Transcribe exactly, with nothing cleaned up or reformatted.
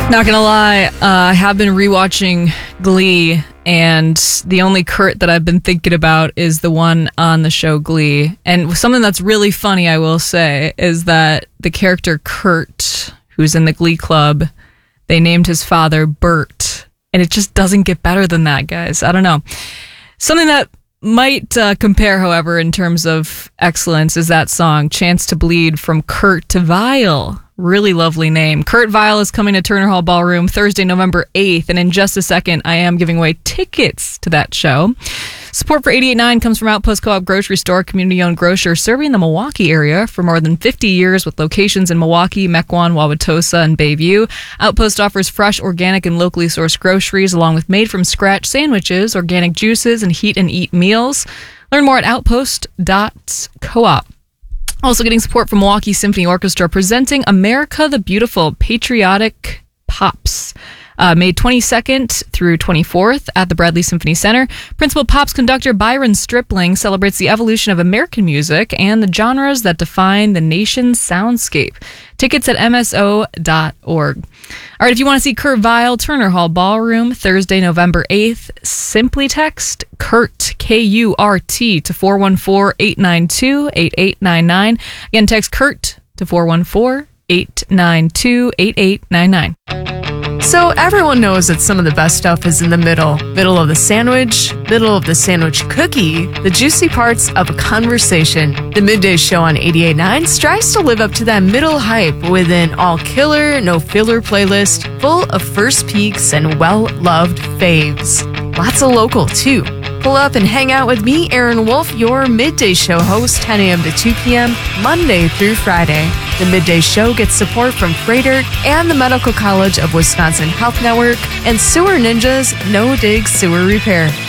Not gonna lie, uh, I have been rewatching Glee, and the only Kurt that I've been thinking about is the one on the show Glee. And something that's really funny, I will say, is that the character Kurt, who's in the Glee Club, they named his father Bert, and it just doesn't get better than that, guys. I don't know. Something that might uh, compare, however, in terms of excellence is that song, Chance to Bleed, from Kurt to Vile. Really lovely name. Kurt Vile is coming to Turner Hall Ballroom Thursday, November eighth, and in just a second, I am giving away tickets to that show. Support for eighty-eight point nine comes from Outpost Co-op Grocery Store, community-owned grocer serving the Milwaukee area for more than fifty years with locations in Milwaukee, Mequon, Wauwatosa, and Bayview. Outpost offers fresh, organic, and locally sourced groceries along with made-from-scratch sandwiches, organic juices, and heat-and-eat meals. Learn more at outpost dot coop. Also getting support from Milwaukee Symphony Orchestra presenting America the Beautiful Patriotic Pops. Uh, May twenty-second through twenty-fourth at the Bradley Symphony Center. Principal Pops conductor Byron Stripling celebrates the evolution of American music and the genres that define the nation's soundscape. Tickets at m s o dot org. All right, if you want to see Kurt Vile, Turner Hall Ballroom, Thursday, November eighth, simply text Kurt, K U R T, to four one four, eight nine two, eight eight nine nine. Again, text Kurt to four one four, eight nine two, eight eight nine nine. So everyone knows that some of the best stuff is in the middle. Middle of the sandwich, middle of the sandwich cookie, the juicy parts of a conversation. The Midday Show on eighty-eight point nine strives to live up to that middle hype with an all-killer, no-filler playlist full of first peeks and well-loved faves. Lots of local, too. Pull up and hang out with me, Aaron Wolf, your Midday Show host, ten a.m. to two p.m., Monday through Friday. The Midday Show gets support from Freighter and the Medical College of Wisconsin Health Network and Sewer Ninjas No Dig Sewer Repair.